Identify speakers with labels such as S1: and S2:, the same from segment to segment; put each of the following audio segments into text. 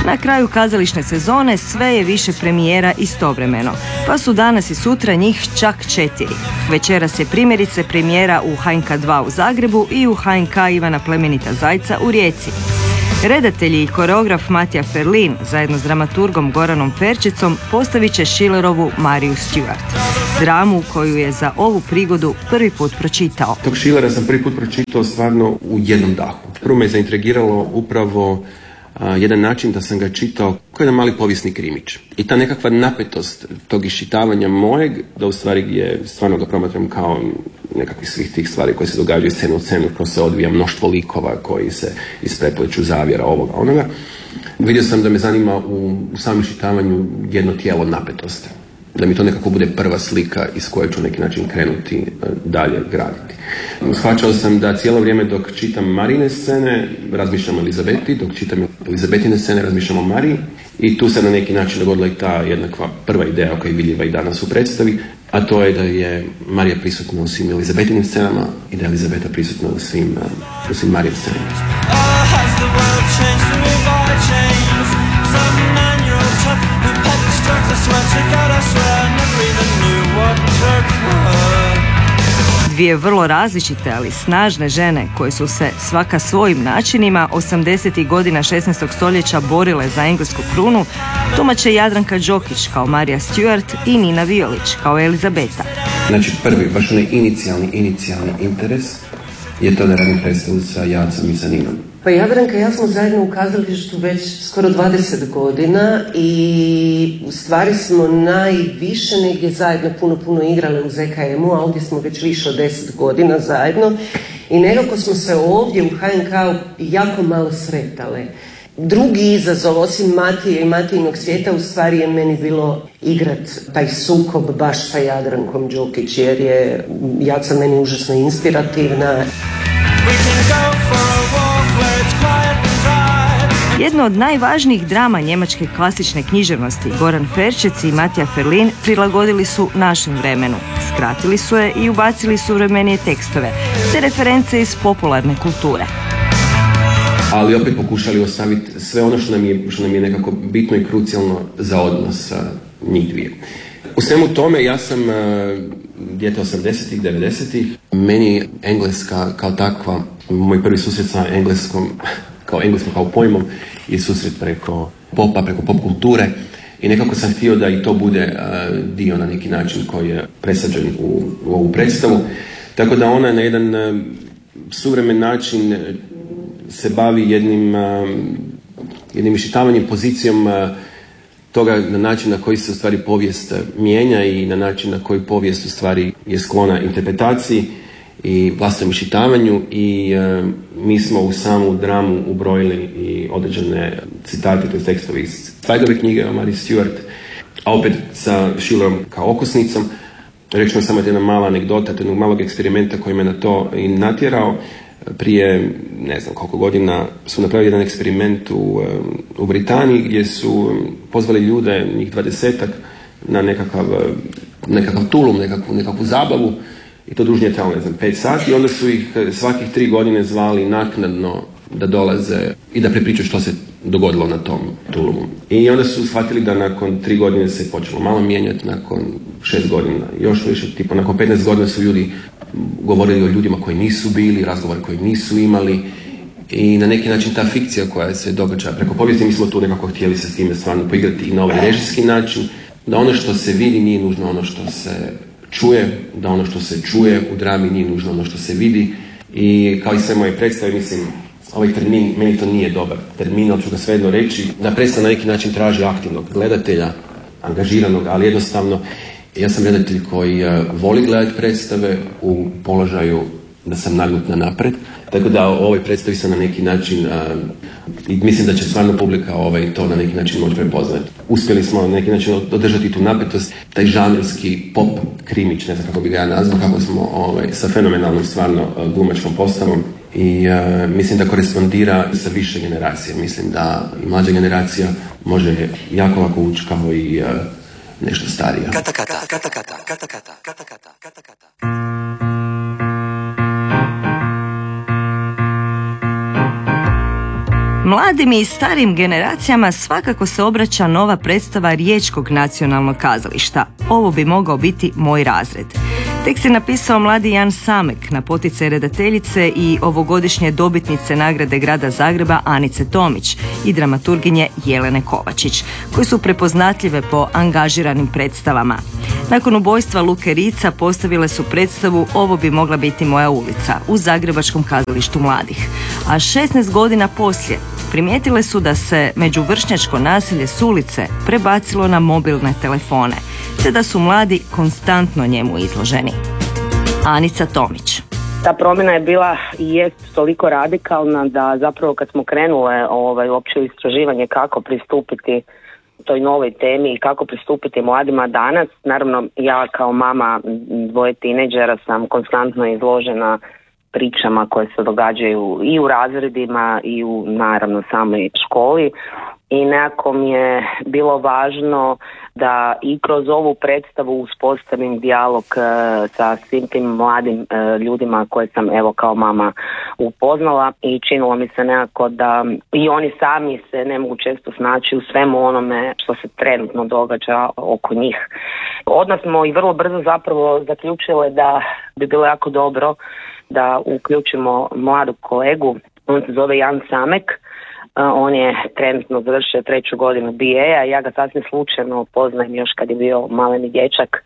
S1: Na kraju kazališne sezone sve je više premijera istovremeno, pa su danas i sutra njih čak 4. Večeras je primjerice premijera u HNK 2 u Zagrebu i u HNK Ivana Plemenita Zajca u Rijeci. Redatelji i koreograf Matija Ferlin zajedno s dramaturgom Goranom Ferčicom postavit će Schillerovu Mariju Stuart, dramu koju je za ovu prigodu prvi put pročitao.
S2: Tog Schillera sam prvi put pročitao stvarno u jednom dahu. Prvo me je zaintrigiralo upravo jedan način da sam ga čitao kao jedan mali povijesni krimić. I ta nekakva napetost tog iščitavanja mojeg, da u stvari je stvarno ga promatram kao nekakvih svih tih stvari koje se događaju scenu u scenu, kroz se odvija mnoštvo likova koji se isprepliču zavjera ovoga onoga. Vidio sam da me zanima u samom iščitavanju jedno tijelo napetosti. Da mi to nekako bude prva slika iz koje ću neki način krenuti dalje graditi. Shvaćao sam da cijelo vrijeme dok čitam Marine scene, razmišljam o Elizabeti, dok čitam Elizabetine scene, razmišljam o Mariji. I tu se na neki način dogodila i ta jednakva prva ideja koja je vidljiva i danas u predstavi, a to je da je Marija prisutna u svim Elizabetinim scenama i da je Elizabeta prisutna u svim Marijim scenama.
S1: Dvije vrlo različite, ali snažne žene koje su se svaka svojim načinima 80. godina 16. stoljeća borile za englesku krunu, tumače Jadranka Đokić kao Marija Stuart i Nina Violić kao Elizabeta.
S2: Znači prvi, baš onaj inicijalni interes je to da radim predstavu sa Jacom i sa Ninom.
S3: Pa Jadranka i ja smo zajedno u kazalištu već skoro 20 godina i u stvari smo najviše negdje zajedno puno igrale u ZKM-u, a ovdje smo već više od 10 godina zajedno i nekako smo se ovdje u HNK-u jako malo sretale. Drugi izazov, osim Matije i Matijinog svijeta, u stvari je meni bilo igrat taj sukob baš sa Jadrankom Đokić, jer je Jaca meni užasno inspirativna.
S1: Jedno od najvažnijih drama njemačke klasične književnosti, Goran Ferčec i Matija Ferlin, prilagodili su našem vremenu. Skratili su je i ubacili suvremenije tekstove, te reference iz popularne kulture.
S2: Ali opet pokušali ostaviti sve ono što nam je nekako bitno i krucijalno za odnos njih dvije. U svemu tome ja sam dijete 80-ih, 90-ih. Meni Engleska kao takva, moj prvi susret sa engleskom kao pojmom je susret preko popa, preko pop kulture i nekako sam htio da i to bude dio na neki način koji je presađen u ovu predstavu. Tako da ona na jedan suvremen način se bavi jednim iščitavanjem pozicijom toga na način na koji se u stvari povijest mijenja i na način na koji povijest u stvari je sklona interpretaciji i vlastnom iščitavanju i mi smo u samu dramu ubrojili i određene citate, to je tekstovi iz Zweigove knjige o Mariji Stuart, a opet sa Schillerom kao okosnicom. Reći ću samo jedna mala anegdota, jednog malog eksperimenta koji me na to i natjerao. Prije, ne znam koliko godina, su napravili jedan eksperiment u Britaniji gdje su pozvali ljude, njih 20-ak, na nekakav tulum, nekakvu zabavu i to dužnije trajalo, 5 sati i onda su ih svakih 3 godine zvali naknadno da dolaze i da prepričaju što se dogodilo na tom tulumu. I onda su shvatili da nakon 3 godine se počelo malo mijenjati, nakon 6 godina još više, tipa nakon 15 godina su ljudi govorili o ljudima koji nisu bili, razgovori koji nisu imali i na neki način ta fikcija koja se događa preko povijesti, mi smo tu nekako htjeli se s time stvarno poigrati i na ovaj režijski način, da ono što se vidi nije nužno ono što se čuje, da ono što se čuje u drami nije nužno ono što se vidi i kao i sve moje predstave, mislim, ovaj termin, meni to nije dobar termin, ali ću ga svejedno reći, da predstava na neki način traži aktivnog gledatelja, angažiranog, ali jednostavno ja sam gledatelj koji voli gledati predstave u položaju da sam nagnut na napred, tako da u ovoj predstavi sam na neki način i mislim da će stvarno publika to na neki način moći prepoznati. Uspjeli smo na neki način održati tu napetost, taj žanrski pop krimić, ne znam kako bi ga ja nazvao, kako smo sa fenomenalnom stvarno glumačkom postavom i mislim da korespondira sa više generacija. Mislim da i mlađa generacija može jako lako ući kao i nešto starija.
S1: Mladim i starim generacijama svakako se obraća nova predstava Riječkog nacionalnog kazališta. Ovo bi mogao biti moj razred. Tekst je napisao mladi Jan Samek na poticaj redateljice i ovogodišnje dobitnice nagrade Grada Zagreba Anice Tomić i dramaturginje Jelene Kovačić, koji su prepoznatljive po angažiranim predstavama. Nakon ubojstva Luke Ritza postavile su predstavu Ovo bi mogla biti moja ulica u Zagrebačkom kazalištu mladih. A 16 godina poslije primijetile su da se međuvršnjačko nasilje s ulice prebacilo na mobilne telefone, te da su mladi konstantno njemu izloženi. Anica Tomić.
S4: Ta promjena je bila i jest toliko radikalna da zapravo kad smo krenule uopće istraživanje kako pristupiti toj novoj temi i kako pristupiti mladima danas, naravno ja kao mama dvoje tineđera sam konstantno izložena pričama koje se događaju i u razredima i u naravno samoj školi i nekako mi je bilo važno da i kroz ovu predstavu uspostavim dijalog sa svim tim mladim ljudima koje sam evo kao mama upoznala i činilo mi se nekako da i oni sami se ne mogu često snaći u svemu onome što se trenutno događa oko njih. Odmah smo i vrlo brzo zapravo zaključile da bi bilo jako dobro da uključimo mladog kolegu, on se zove Jan Samek, on je trenutno završio 3. godinu BA-a, ja ga sasvim slučajno poznajem još kad je bio maleni dječak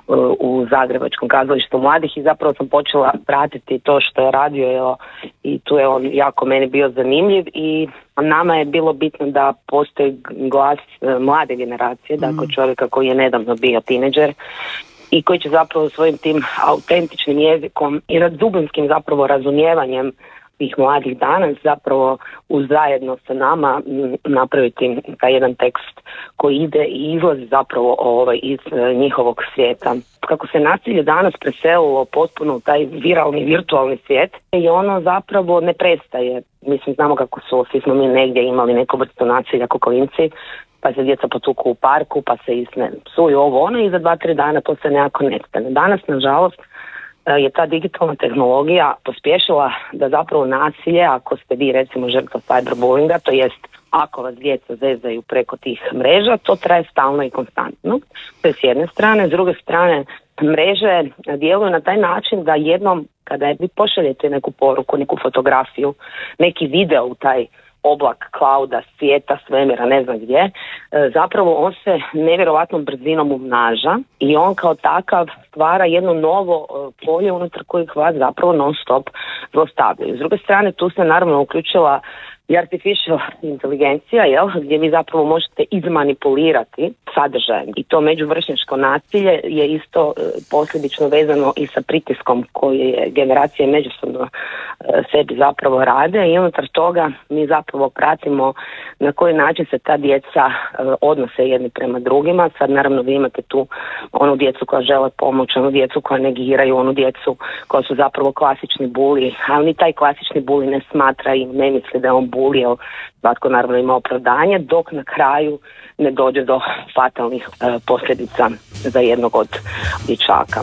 S4: u Zagrebačkom kazalištu mladih i zapravo sam počela pratiti to što je radio i tu je on jako meni bio zanimljiv i nama je bilo bitno da postoji glas mlade generacije, dakle čovjeka koji je nedavno bio tineđer i koji će zapravo svojim tim autentičnim jezikom i dubinskim zapravo razumijevanjem tih mladih danas zapravo zajedno sa nama napraviti taj jedan tekst koji ide i izlazi zapravo iz njihovog svijeta. Kako se nasilje danas preselilo potpuno u taj viralni, virtualni svijet i ono zapravo ne prestaje. Mislim, znamo kako su, svi smo mi negdje imali neku vrstu nasilja kao klinci, pa se djeca potuku u parku, pa se psuju ovo ono i za 2-3 dana to se nekako nestane. Danas, nažalost, je ta digitalna tehnologija pospješila da zapravo nasilje, ako ste vi recimo žrtva cyberbullinga, to jest ako vas djeca zezaju preko tih mreža, to traje stalno i konstantno. To je s jedne strane, s druge strane mreže djeluju na taj način da jednom kada vi pošaljete neku poruku, neku fotografiju, neki video u taj oblak, klauda, svijeta, svemira, ne znam gdje, zapravo on se nevjerovatnom brzinom umnaža i on kao takav stvara jedno novo polje unutar kojeg vas zapravo non stop zlostavljaju. S druge strane, tu se naravno uključila i artificial inteligencija, gdje vi zapravo možete izmanipulirati sadržajem. I to međuvršnjačko nasilje je isto posljedično vezano i sa pritiskom koje generacije međusobno sebi zapravo rade i unutar toga mi zapravo pratimo na koji način se ta djeca odnose jedni prema drugima. Sad naravno vi imate tu onu djecu koja žele pomoć, onu djecu koja negiraju, onu djecu koja su zapravo klasični buli, ali ni taj klasični buli ne smatra i ne misli da je on buli, jer svatko naravno ima opravdanje, dok na kraju ne dođe do fatalnih posljedica za jednog od dječaka.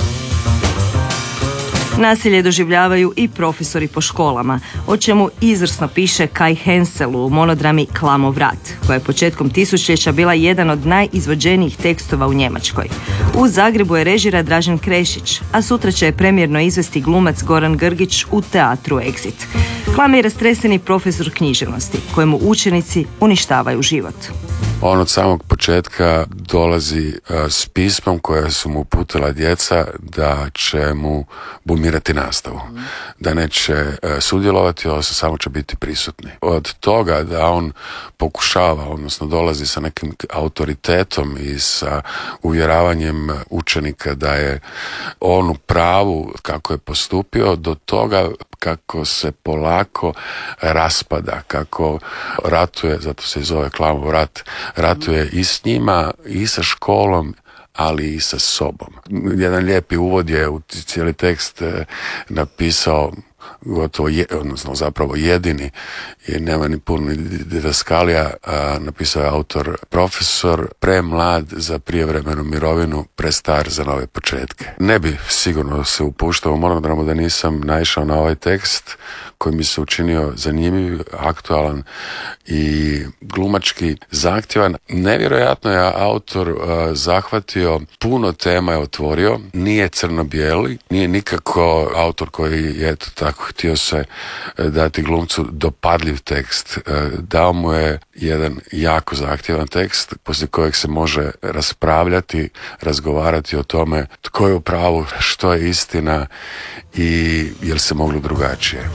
S1: Nasilje doživljavaju i profesori po školama, o čemu izvrsno piše Kai Hensel u monodrami Klamov rat, koja je početkom tisućljeća bila jedan od najizvođenijih tekstova u Njemačkoj. U Zagrebu je režira Dražen Krešić, a sutra će je premijerno izvesti glumac Goran Grgić u teatru Exit. Klam je rastreseni profesor književnosti, kojemu učenici uništavaju život.
S5: On od samog početka dolazi s pismom koje su mu uputila djeca da će mu bumirati nastavu, da neće sudjelovati, samo će biti prisutni. Od toga da on pokušava, odnosno dolazi sa nekim autoritetom i sa uvjeravanjem učenika da je on u pravu kako je postupio, do toga kako se polako raspada, kako ratuje, zato se i zove Klamov rat, ratuje i s njima i sa školom, ali i sa sobom. Jedan lijepi uvod je u cijeli tekst napisao gotovo odnosno zapravo jedini, jer nema ni puno didaskalija, napisao je autor profesor, premlad za prijevremenu mirovinu, prestar za nove početke. Ne bi sigurno se upuštao u monodramu da nisam naišao na ovaj tekst koji mi se učinio zanimljiv, aktualan i glumački zahtjevan. Nevjerojatno je autor zahvatio, puno tema je otvorio, nije crno-bijeli, nije nikako autor koji je eto tako htio se dati glumcu dopadljiv tekst. Dao mu je jedan jako zahtjevan tekst poslije kojeg se može raspravljati, razgovarati o tome tko je u pravu, što je istina i jel se moglo drugačije.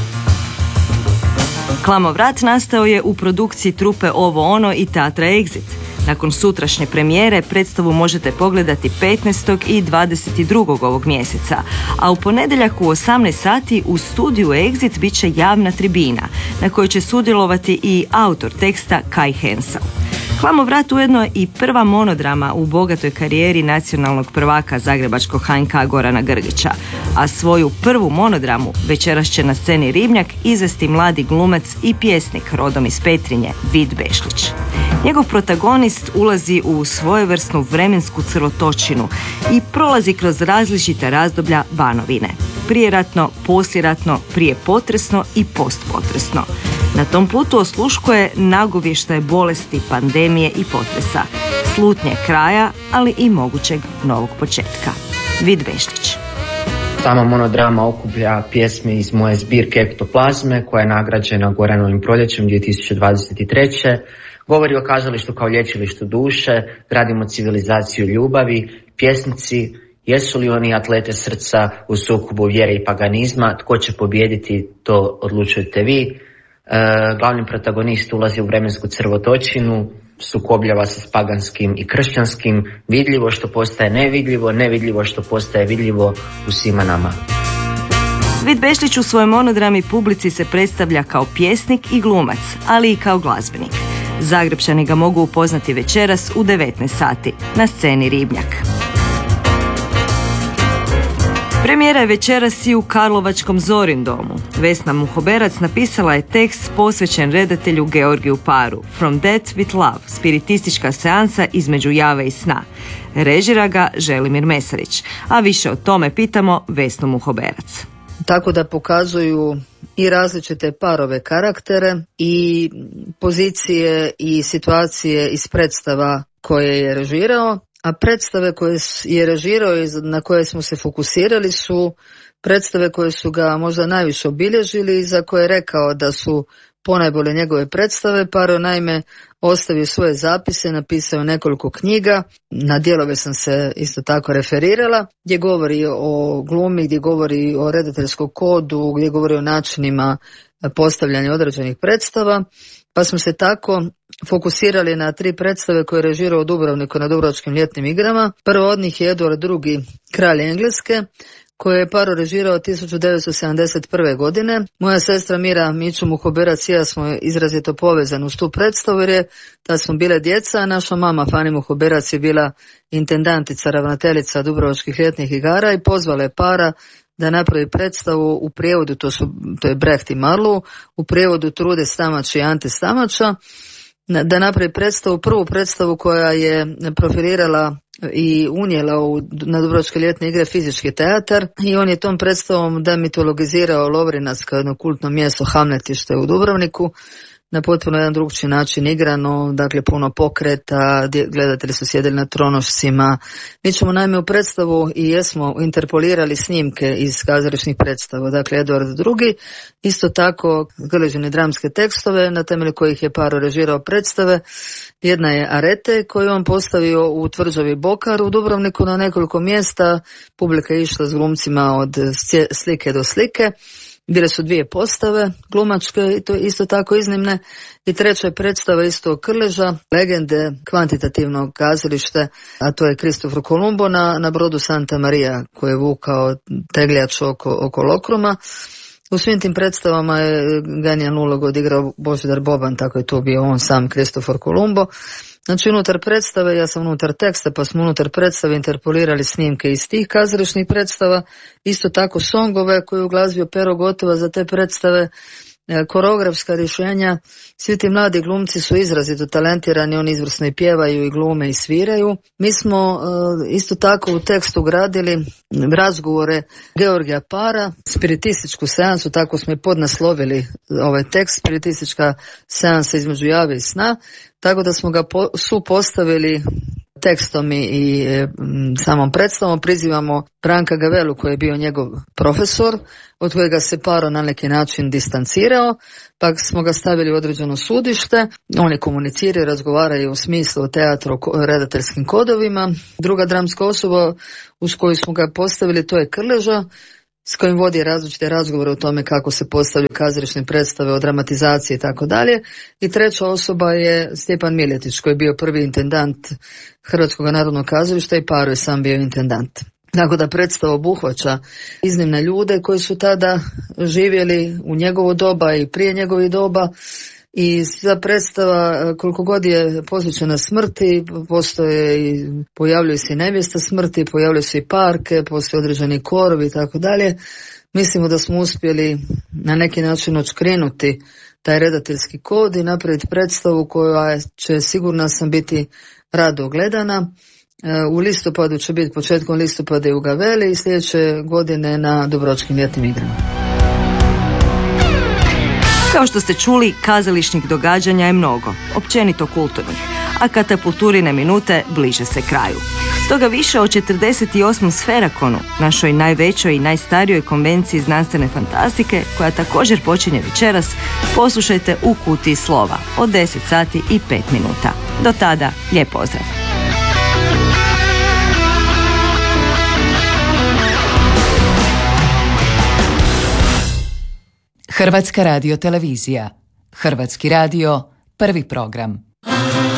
S1: Klamovrat nastao je u produkciji trupe Ovo Ono i Teatra Exit. Nakon sutrašnje premijere predstavu možete pogledati 15. i 22. ovog mjeseca, a u ponedjeljak u 18 sati u studiju Exit bit će javna tribina na kojoj će sudjelovati i autor teksta Kai Hensel. Klamovrat ujedno i prva monodrama u bogatoj karijeri nacionalnog prvaka zagrebačkog HNK Gorana Grgića, a svoju prvu monodramu večeras će na sceni Ribnjak izvesti mladi glumac i pjesnik rodom iz Petrinje, Vid Bešlić. Njegov protagonist ulazi u svojevrsnu vremensku crvotočinu i prolazi kroz različita razdoblja Banovine. Prijeratno, poslijeratno, prijepotresno i postpotresno. Na tom putu osluškuje nagovještaje bolesti, pandemije i potresa, slutnje kraja, ali i mogućeg novog početka. Vid Bešlić.
S6: Sama monodrama okuplja pjesme iz moje zbirke Ektoplazme, koja je nagrađena Goranovim proljećem 2023. Govori o kazalištu kao lječilištu duše, gradimo civilizaciju ljubavi, pjesnici, jesu li oni atlete srca u sukobu vjere i paganizma, tko će pobijediti, to odlučujete vi. Glavni protagonist ulazi u vremensku crvotočinu, sukobljava se s paganskim i kršćanskim, vidljivo što postaje nevidljivo, nevidljivo što postaje vidljivo u svima nama.
S1: Vid Bešlić u svojoj monodrami publici se predstavlja kao pjesnik i glumac, ali i kao glazbenik. Zagrebčani ga mogu upoznati večeras u 19 sati na sceni Ribnjak. Premijera je večeras i u karlovačkom Zorin domu. Vesna Muhoberac napisala je tekst posvećen redatelju Georgiju Paru, From Death with Love, spiritistička seansa između jave i sna. Režira ga Želimir Mesarić, a više o tome pitamo Vesnu Muhoberac.
S7: Tako da pokazuju i različite parove karaktere i pozicije i situacije iz predstava koje je režirao, a predstave koje je režirao i na koje smo se fokusirali su predstave koje su ga možda najviše obilježili i za koje je rekao da su ponajbolje njegove predstave. Paro naime ostavio svoje zapise, napisao nekoliko knjiga, na dijelove sam se isto tako referirala, gdje govori o glumi, gdje govori o redateljskom kodu, gdje govori o načinima postavljanja određenih predstava, pa smo se tako fokusirali na 3 predstave koje je režirao u Dubrovniku na Dubrovačkim ljetnim igrama. Prvo od njih je Eduard II, kralj Engleske, koje je Paro režirao 1971. godine. Moja sestra Mira Miću Muhoberac i ja smo izrazito povezani uz tu predstavu jer je da smo bile djeca, a naša mama Fani Muhoberac je bila intendantica, ravnateljica Dubrovačkih ljetnih igara i pozvala je Para da napravi predstavu u prijevodu, to je Brecht i Marlowe, u prijevodu Trude Stamač i Ante Stamača, da napravi predstavu, prvu predstavu koja je profilirala i unijela na Dubrovačke ljetne igre fizički teatar i on je tom predstavom demitologizirao Lovrinac kao jedno kultno mjesto, Hamletište u Dubrovniku, na potpuno jedan drugčiji način igrano, dakle puno pokreta, gledatelji su sjedili na tronošcima. Mi ćemo naime u predstavu i jesmo interpolirali snimke iz kazališnih predstava, dakle Eduard II, isto tako Grlićine dramske tekstove na temelju kojih je Paro režirao predstave. Jedna je Arete koju on postavio u tvrđavi Bokar u Dubrovniku na nekoliko mjesta, publika je išla s glumcima od slike do slike. Bile su 2 postave glumačke i to isto tako iznimne i treća je predstava isto Krleža, legende kvantitativnog kazalište, a to je Kristofor Kolumbo na brodu Santa Maria koji je vukao tegljač oko Lokruma. U svim tim predstavama je genijalnu ulogu odigrao Božidar Boban, tako je to bio on sam, Kristofor Kolumbo. Znači unutar predstave, ja sam unutar teksta, pa smo unutar predstave interpolirali snimke iz tih kazališnih predstava, isto tako songove koje je uglazbio Pero Gotova za te predstave, koreografska rješenja. Svi ti mladi glumci su izrazito talentirani, oni izvrsno i pjevaju i glume i sviraju. Mi smo isto tako u tekstu ugradili razgovore Georgija Para, spiritističku seansu, tako smo i podnaslovili ovaj tekst, spiritistička seansa između jave i sna, tako da smo ga supostavili tekstom i samom predstavom. Prizivamo Branka Gavelu koji je bio njegov profesor, od kojega se Paro na neki način distancirao, pa smo ga stavili u određeno sudište. Oni komuniciraju, razgovaraju u smislu teatru o redateljskim kodovima. Druga dramska osoba uz koju smo ga postavili, to je Krleža, s kojim vodi različite razgovore o tome kako se postavljaju kazališne predstave, o dramatizaciji i tako dalje. I treća osoba je Stjepan Miljetić koji je bio prvi intendant Hrvatskog narodnog kazališta i Paro je sam bio intendant. Tako da predstava obuhvaća iznimne ljude koji su tada živjeli u njegovo doba i prije njegovih doba. I sva predstava, koliko god je posvećena smrti, postoje i pojavljuje se i nevjesta smrti, pojavljuje se i parke, postoje određeni korovi i tako dalje. Mislimo da smo uspjeli na neki način odškrinuti taj redateljski kod i napraviti predstavu koja će, sigurna sam, biti rado gledana. U listopadu će biti, početkom listopada i u Gaveli i sljedeće godine na Dubrovačkim ljetnim igrama.
S1: Kao što ste čuli, kazališnih događanja je mnogo, općenito kulturnih, a katapulturine minute bliže se kraju. Stoga više o 48. Sferakonu, našoj najvećoj i najstarijoj konvenciji znanstvene fantastike, koja također počinje večeras, poslušajte u Kutiji slova od 10 sati i 5 minuta. Do tada, lijep pozdrav!
S8: Hrvatska radiotelevizija. Hrvatski radio, prvi program.